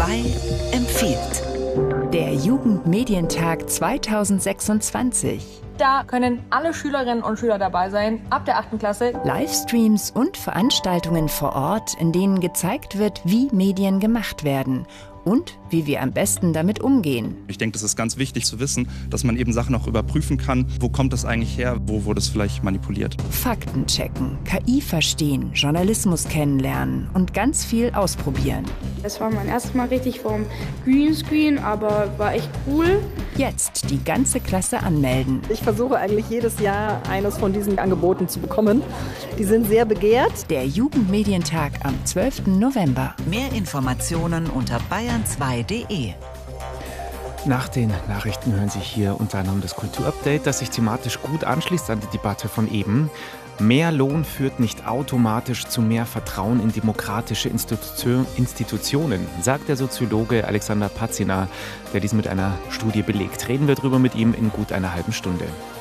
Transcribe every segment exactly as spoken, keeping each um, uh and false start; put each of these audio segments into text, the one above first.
zwei empfiehlt. Der Jugendmedientag zweitausendsechsundzwanzig. Da können alle Schülerinnen und Schüler dabei sein, ab der achten Klasse. Livestreams und Veranstaltungen vor Ort, in denen gezeigt wird, wie Medien gemacht werden und wie wir am besten damit umgehen. Ich denke, das ist ganz wichtig zu wissen, dass man eben Sachen auch überprüfen kann. Wo kommt das eigentlich her? Wo wurde es vielleicht manipuliert? Fakten checken, K I verstehen, Journalismus kennenlernen und ganz viel ausprobieren. Es war mein erstes Mal richtig vorm Greenscreen, aber war echt cool. Jetzt die ganze Klasse anmelden. Ich versuche eigentlich jedes Jahr eines von diesen Angeboten zu bekommen. Die sind sehr begehrt. Der Jugendmedientag am zwölften November. Mehr Informationen unter bayern zwei punkt de. Nach den Nachrichten hören Sie hier unter anderem das Kulturupdate, das sich thematisch gut anschließt an die Debatte von eben. Mehr Lohn führt nicht automatisch zu mehr Vertrauen in demokratische Institu- Institutionen, sagt der Soziologe Alexander Pazina, der dies mit einer Studie belegt. Reden wir drüber mit ihm in gut einer halben Stunde.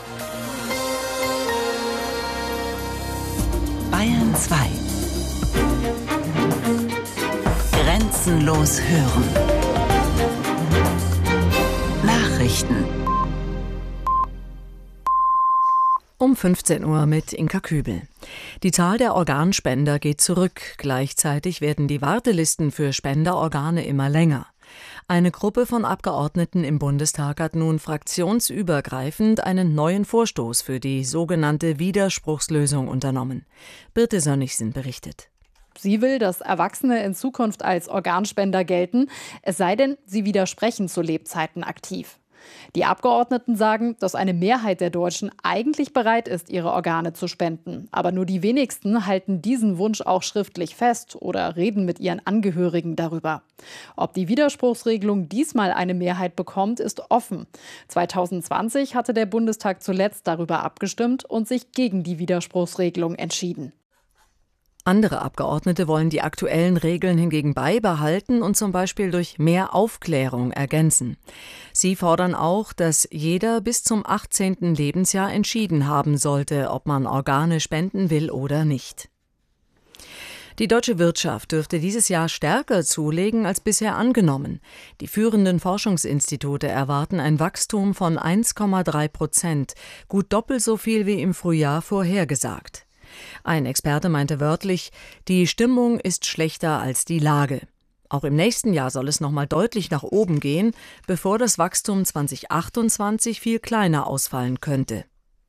Bayern zwei. Grenzenlos hören. Nachrichten. Um fünfzehn Uhr mit Inka Kübel. Die Zahl der Organspender geht zurück. Gleichzeitig werden die Wartelisten für Spenderorgane immer länger. Eine Gruppe von Abgeordneten im Bundestag hat nun fraktionsübergreifend einen neuen Vorstoß für die sogenannte Widerspruchslösung unternommen. Birte Sönnigsen berichtet. Sie will, dass Erwachsene in Zukunft als Organspender gelten, es sei denn, sie widersprechen zu Lebzeiten aktiv. Die Abgeordneten sagen, dass eine Mehrheit der Deutschen eigentlich bereit ist, ihre Organe zu spenden. Aber nur die wenigsten halten diesen Wunsch auch schriftlich fest oder reden mit ihren Angehörigen darüber. Ob die Widerspruchsregelung diesmal eine Mehrheit bekommt, ist offen. zweitausendzwanzig hatte der Bundestag zuletzt darüber abgestimmt und sich gegen die Widerspruchsregelung entschieden. Andere Abgeordnete wollen die aktuellen Regeln hingegen beibehalten und zum Beispiel durch mehr Aufklärung ergänzen. Sie fordern auch, dass jeder bis zum achtzehnten Lebensjahr entschieden haben sollte, ob man Organe spenden will oder nicht. Die deutsche Wirtschaft dürfte dieses Jahr stärker zulegen als bisher angenommen. Die führenden Forschungsinstitute erwarten ein Wachstum von eins Komma drei Prozent, gut doppelt so viel wie im Frühjahr vorhergesagt. Ein Experte meinte wörtlich, die Stimmung ist schlechter als die Lage. Auch im nächsten Jahr soll es noch mal deutlich nach oben gehen, bevor das Wachstum zweitausendachtundzwanzig viel kleiner ausfallen könnte.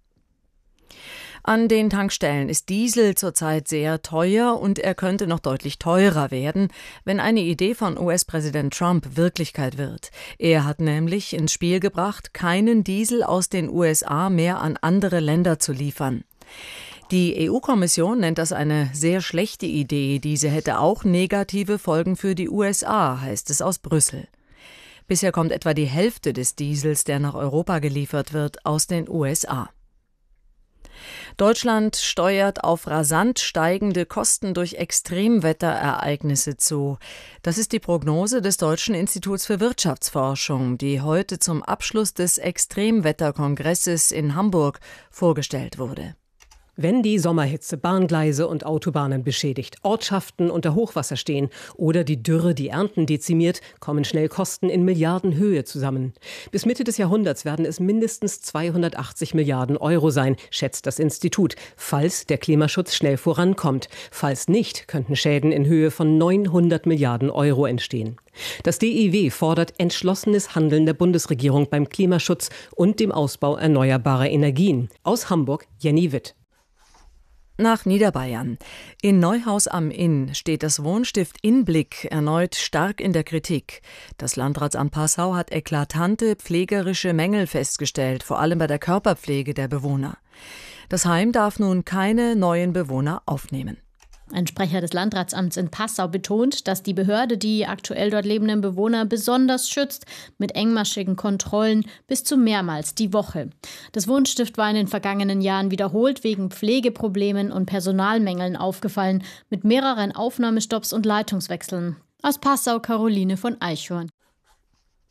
An den Tankstellen ist Diesel zurzeit sehr teuer und er könnte noch deutlich teurer werden, wenn eine Idee von U S-Präsident Trump Wirklichkeit wird. Er hat nämlich ins Spiel gebracht, keinen Diesel aus den U S A mehr an andere Länder zu liefern. Die E U-Kommission nennt das eine sehr schlechte Idee. Diese hätte auch negative Folgen für die U S A, heißt es aus Brüssel. Bisher kommt etwa die Hälfte des Diesels, der nach Europa geliefert wird, aus den U S A. Deutschland steuert auf rasant steigende Kosten durch Extremwetterereignisse zu. Das ist die Prognose des Deutschen Instituts für Wirtschaftsforschung, die heute zum Abschluss des Extremwetterkongresses in Hamburg vorgestellt wurde. Wenn die Sommerhitze Bahngleise und Autobahnen beschädigt, Ortschaften unter Hochwasser stehen oder die Dürre die Ernten dezimiert, kommen schnell Kosten in Milliardenhöhe zusammen. Bis Mitte des Jahrhunderts werden es mindestens zweihundertachtzig Milliarden Euro sein, schätzt das Institut, falls der Klimaschutz schnell vorankommt. Falls nicht, könnten Schäden in Höhe von neunhundert Milliarden Euro entstehen. Das D I W fordert entschlossenes Handeln der Bundesregierung beim Klimaschutz und dem Ausbau erneuerbarer Energien. Aus Hamburg, Jenny Witt. Nach Niederbayern. In Neuhaus am Inn steht das Wohnstift Inblick erneut stark in der Kritik. Das Landratsamt Passau hat eklatante pflegerische Mängel festgestellt, vor allem bei der Körperpflege der Bewohner. Das Heim darf nun keine neuen Bewohner aufnehmen. Ein Sprecher des Landratsamts in Passau betont, dass die Behörde die aktuell dort lebenden Bewohner besonders schützt, mit engmaschigen Kontrollen bis zu mehrmals die Woche. Das Wohnstift war in den vergangenen Jahren wiederholt wegen Pflegeproblemen und Personalmängeln aufgefallen, mit mehreren Aufnahmestopps und Leitungswechseln. Aus Passau Caroline von Eichhorn.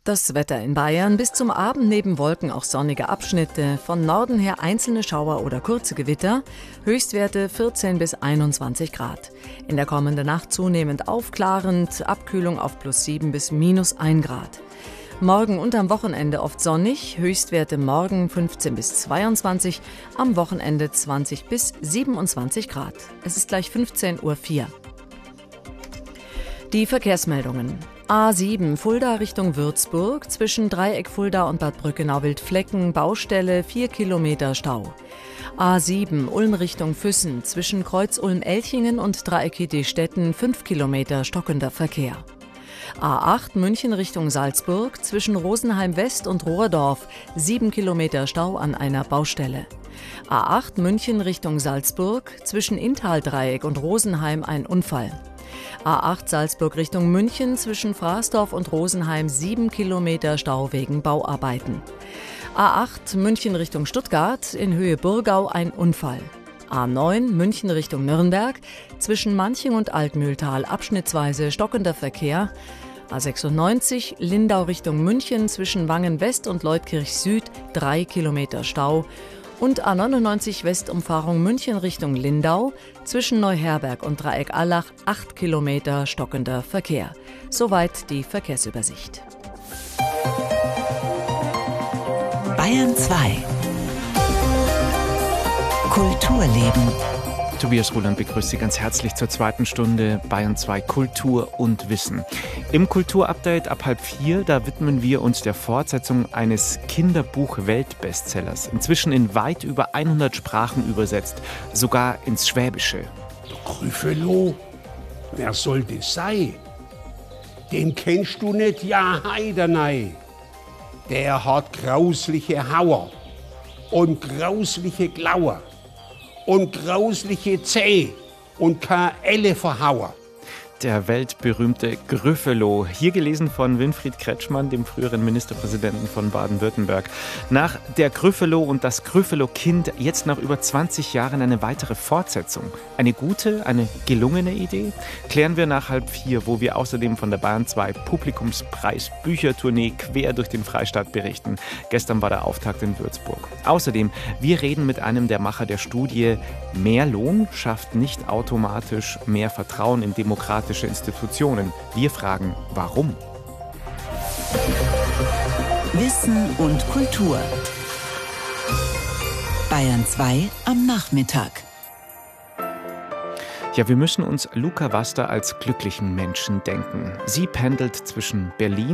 Das Wetter in Bayern: bis zum Abend neben Wolken auch sonnige Abschnitte, von Norden her einzelne Schauer oder kurze Gewitter, Höchstwerte vierzehn bis einundzwanzig Grad. In der kommenden Nacht zunehmend aufklarend, Abkühlung auf plus sieben bis minus ein Grad. Morgen und am Wochenende oft sonnig, Höchstwerte morgen fünfzehn bis zweiundzwanzig, am Wochenende zwanzig bis siebenundzwanzig Grad. Es ist gleich fünfzehn Uhr vier. Die Verkehrsmeldungen. A sieben Fulda Richtung Würzburg, zwischen Dreieck Fulda und Bad Brückenau-Wildflecken, Baustelle, vier Kilometer Stau. A sieben Ulm Richtung Füssen, zwischen Kreuz Ulm-Elchingen und Dreieck Idestetten, fünf Kilometer stockender Verkehr. A acht München Richtung Salzburg, zwischen Rosenheim West und Rohrdorf, sieben Kilometer Stau an einer Baustelle. A acht München Richtung Salzburg, zwischen Inntal-Dreieck und Rosenheim ein Unfall. A acht Salzburg Richtung München, zwischen Fraßdorf und Rosenheim, sieben Kilometer Stau wegen Bauarbeiten. A acht München Richtung Stuttgart, in Höhe Burgau ein Unfall. A neun München Richtung Nürnberg, zwischen Manching und Altmühltal abschnittsweise stockender Verkehr. A sechsundneunzig Lindau Richtung München, zwischen Wangen West und Leutkirch Süd, drei Kilometer Stau. Und A neunundneunzig Westumfahrung München Richtung Lindau, zwischen Neuherberg und Dreieck Allach, acht Kilometer stockender Verkehr. Soweit die Verkehrsübersicht. Bayern zwei. Kulturleben. Tobias Ruland begrüßt Sie ganz herzlich zur zweiten Stunde Bayern zwei Kultur und Wissen. Im Kulturupdate ab halb vier, da widmen wir uns der Fortsetzung eines Kinderbuch-Weltbestsellers. Inzwischen in weit über hundert Sprachen übersetzt, sogar ins Schwäbische. Der Gryffalo, wer soll das sein? Den kennst du nicht, ja heidernei. Der hat grausliche Hauer und grausliche Glauer und grausliche Zäh und keine Elle verhauer. Der weltberühmte Gryffalo, hier gelesen von Winfried Kretschmann, dem früheren Ministerpräsidenten von Baden-Württemberg. Nach Der Gryffalo und das Gryffalo-Kind jetzt nach über zwanzig Jahren eine weitere Fortsetzung. Eine gute, eine gelungene Idee? Klären wir nach halb vier, wo wir außerdem von der Bayern zwei Publikumspreis Büchertournee quer durch den Freistaat berichten. Gestern war der Auftakt in Würzburg. Außerdem, wir reden mit einem der Macher der Studie Mehr Lohn schafft nicht automatisch mehr Vertrauen in demokratische Institutionen. Wir fragen, warum? Wissen und Kultur. Bayern zwei am Nachmittag. Ja, wir müssen uns Luca Wasta als glücklichen Menschen denken. Sie pendelt zwischen Berlin